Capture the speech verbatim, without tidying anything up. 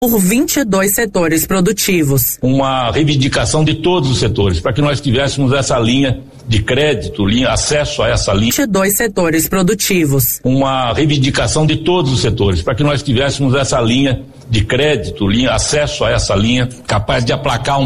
por vinte e dois setores produtivos. Uma reivindicação de todos os setores, para que nós tivéssemos essa linha de crédito, linha, acesso a essa linha. vinte e dois setores produtivos. Uma reivindicação de todos os setores, para que nós tivéssemos essa linha de crédito, linha, acesso a essa linha, capaz de aplacar um